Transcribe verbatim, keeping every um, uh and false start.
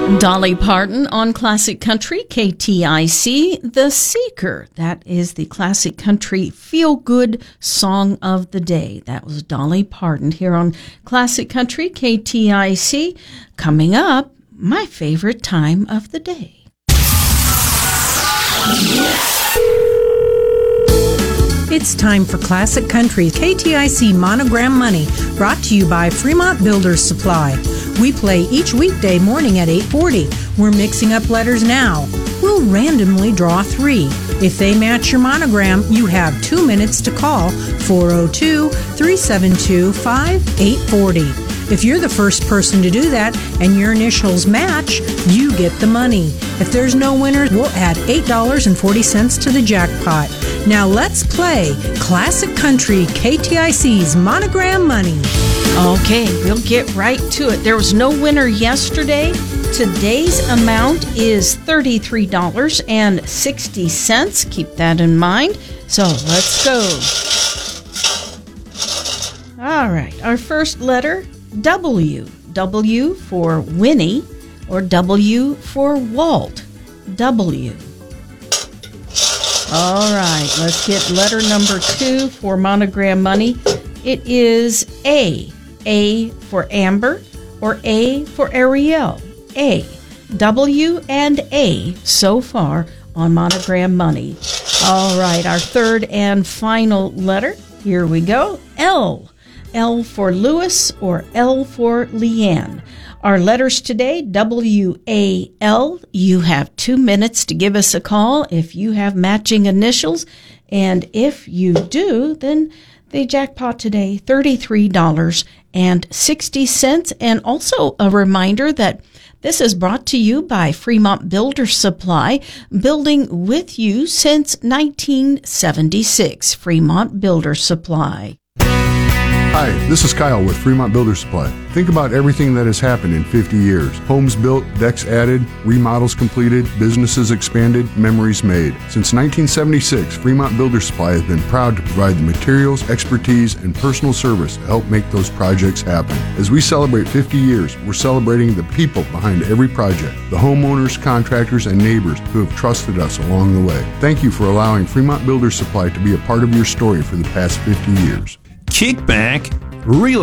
Dolly Parton on Classic Country, K T I C, The Seeker. That is the Classic Country feel-good song of the day. That was Dolly Parton here on Classic Country, K T I C. Coming up, my favorite time of the day. It's time for Classic Country K T I C Monogram Money, brought to you by Fremont Builders Supply. We play each weekday morning at eight forty. We're mixing up letters now. We'll randomly draw three. If they match your monogram, you have two minutes to call four oh two, three seven two, five eight four oh. If you're the first person to do that and your initials match, you get the money. If there's no winner, we'll add eight dollars and forty cents to the jackpot. Now let's play Classic Country K T I C's Monogram Money. Okay, we'll get right to it. There was no winner yesterday. Today's amount is thirty-three dollars and sixty cents. Keep that in mind. So let's go. All right, our first letter, W. W for Winnie, or W for Walt. W. All right, let's get letter number two for Monogram Money. It is A. A for Amber, or A for Ariel. A. W and A so far on Monogram Money. All right, our third and final letter. Here we go. L. L for Lewis, or L for Leanne. Our letters today, W A L. You have two minutes to give us a call if you have matching initials. And if you do, then the jackpot today, thirty-three dollars and sixty cents. And also a reminder that this is brought to you by Fremont Builders Supply, building with you since nineteen seventy-six. Fremont Builders Supply. Hi, this is Kyle with Fremont Builders Supply. Think about everything that has happened in fifty years. Homes built, decks added, remodels completed, businesses expanded, memories made. Since nineteen seventy-six, Fremont Builders Supply has been proud to provide the materials, expertise, and personal service to help make those projects happen. As we celebrate fifty years, we're celebrating the people behind every project, the homeowners, contractors, and neighbors who have trusted us along the way. Thank you for allowing Fremont Builders Supply to be a part of your story for the past fifty years. Kickback, relax.